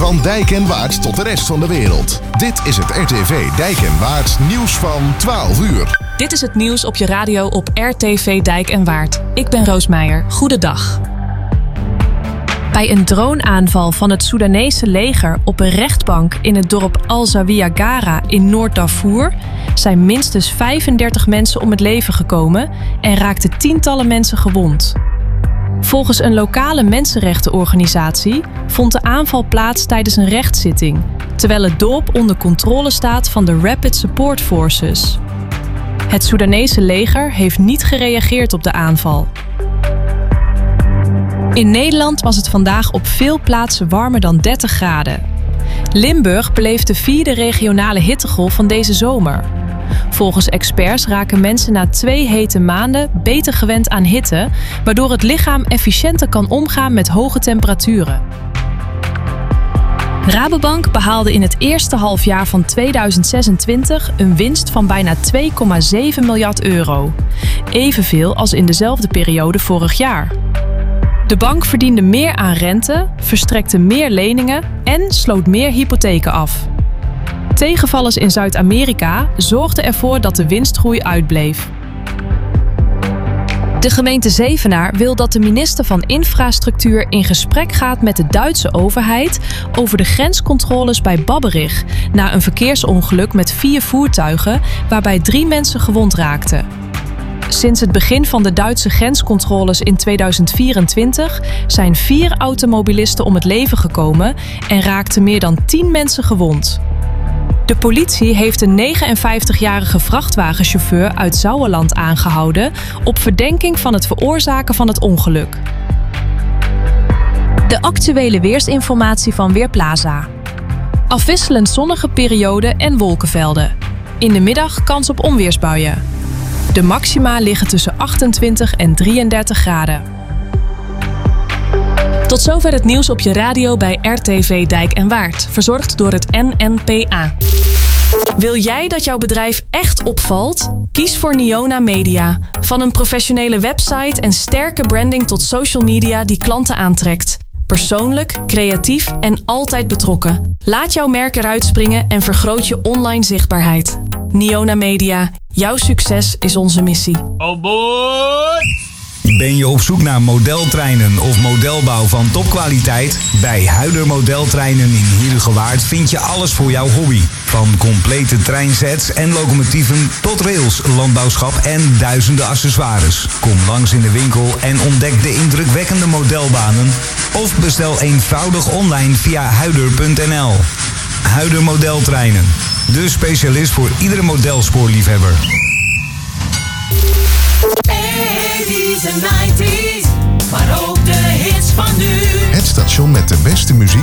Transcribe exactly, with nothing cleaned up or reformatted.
Van Dijk en Waard tot de rest van de wereld. Dit is het R T V Dijk en Waard nieuws van twaalf uur. Dit is het nieuws op je radio op R T V Dijk en Waard. Ik ben Roos Meijer. Goedendag. Bij een droneaanval van het Soedanese leger op een rechtbank in het dorp Al-Zawiya Gara in Noord-Darfur zijn minstens vijfendertig mensen om het leven gekomen en raakten tientallen mensen gewond. Volgens een lokale mensenrechtenorganisatie vond de aanval plaats tijdens een rechtszitting, terwijl het dorp onder controle staat van de Rapid Support Forces. Het Soedanese leger heeft niet gereageerd op de aanval. In Nederland was het vandaag op veel plaatsen warmer dan dertig graden. Limburg beleeft de vierde regionale hittegolf van deze zomer. Volgens experts raken mensen na twee hete maanden beter gewend aan hitte, waardoor het lichaam efficiënter kan omgaan met hoge temperaturen. Rabobank behaalde in het eerste halfjaar van tweeduizend zesentwintig een winst van bijna twee komma zeven miljard euro. Evenveel als in dezelfde periode vorig jaar. De bank verdiende meer aan rente, verstrekte meer leningen en sloot meer hypotheken af. Tegenvallers in Zuid-Amerika zorgden ervoor dat de winstgroei uitbleef. De gemeente Zevenaar wil dat de minister van Infrastructuur in gesprek gaat met de Duitse overheid over de grenscontroles bij Babberich na een verkeersongeluk met vier voertuigen waarbij drie mensen gewond raakten. Sinds het begin van de Duitse grenscontroles in tweeduizend vierentwintig zijn vier automobilisten om het leven gekomen en raakten meer dan tien mensen gewond. De politie heeft een negenenvijftigjarige vrachtwagenchauffeur uit Zouwerland aangehouden op verdenking van het veroorzaken van het ongeluk. De actuele weersinformatie van Weerplaza. Afwisselend zonnige perioden en wolkenvelden. In de middag kans op onweersbuien. De maxima liggen tussen achtentwintig en drieëndertig graden. Tot zover het nieuws op je radio bij R T V Dijk en Waard, verzorgd door het N N P A. Wil jij dat jouw bedrijf echt opvalt? Kies voor Niona Media. Van een professionele website en sterke branding tot social media die klanten aantrekt. Persoonlijk, creatief en altijd betrokken. Laat jouw merk eruit springen en vergroot je online zichtbaarheid. Niona Media. Jouw succes is onze missie. Oh boy! Ben je op zoek naar modeltreinen of modelbouw van topkwaliteit? Bij Huider Modeltreinen in Heerhugowaard vind je alles voor jouw hobby. Van complete treinsets en locomotieven tot rails, landbouwschap en duizenden accessoires. Kom langs in de winkel en ontdek de indrukwekkende modelbanen. Of bestel eenvoudig online via huider punt n l. Huider Modeltreinen. De specialist voor iedere modelspoorliefhebber. eighties en nineties, maar ook de hits van nu. Het station met de beste muziek